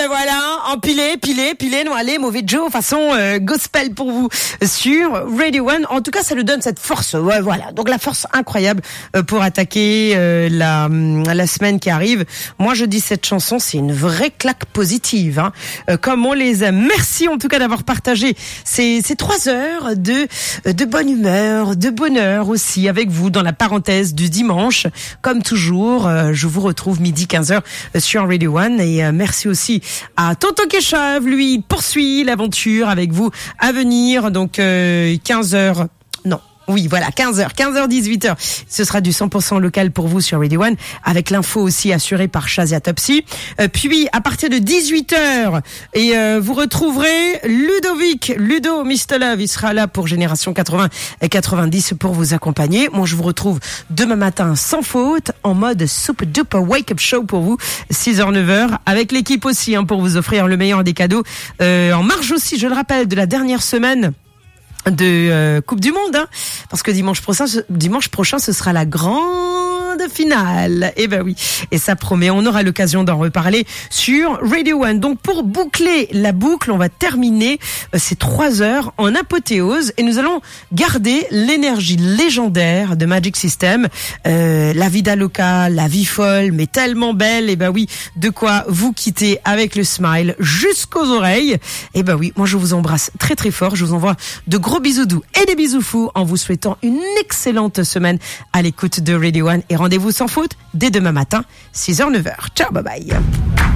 ben voilà, empilé, pilé, non allez, mauvais Joe, façon gospel pour vous sur Radio One. En tout cas, ça nous donne cette force, ouais, voilà. Donc la force incroyable pour attaquer la semaine qui arrive. Moi, je dis cette chanson, c'est une vraie claque positive, hein, comme on les aime. Merci en tout cas d'avoir partagé ces 3 heures de bonne humeur, de bonheur aussi avec vous dans la parenthèse du dimanche. Comme toujours, je vous retrouve midi 15h sur Radio One et merci aussi à Tonton Kéchave, lui poursuit l'aventure avec vous à venir, donc 15h, non. Oui, voilà, 15h, 18h. Ce sera du 100% local pour vous sur Radio One, avec l'info aussi assurée par Shazia Topsy. Puis, à partir de 18h, et vous retrouverez Ludo, Mr. Love. Il sera là pour Génération 80 et 90 pour vous accompagner. Moi, je vous retrouve demain matin sans faute, en mode super duper wake-up show pour vous, 6h, 9h, avec l'équipe aussi, hein, pour vous offrir le meilleur des cadeaux. En marge aussi, je le rappelle, de la dernière semaine de Coupe du Monde, hein, parce que dimanche prochain ce sera la grande finale. Et ben oui, et ça promet, on aura l'occasion d'en reparler sur Radio One. Donc pour boucler la boucle, on va terminer ces 3 heures en apothéose et nous allons garder l'énergie légendaire de Magic System, la vida loca, la vie folle mais tellement belle. Et ben oui, de quoi vous quitter avec le smile jusqu'aux oreilles. Et ben oui, moi je vous embrasse très très fort, je vous envoie de gros bisous doux et des bisous fous en vous souhaitant une excellente semaine à l'écoute de Radio One et rendez-vous sans faute dès demain matin, 6h, 9h. Ciao, bye bye.